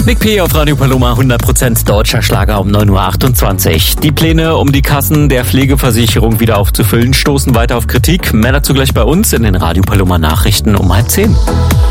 Nick P. auf Radio Paloma, 100% deutscher Schlager um 9.28 Uhr. Die Pläne, um die Kassen der Pflegeversicherung wieder aufzufüllen, stoßen weiter auf Kritik. Mehr dazu gleich bei uns in den Radio Paloma Nachrichten um 9:30.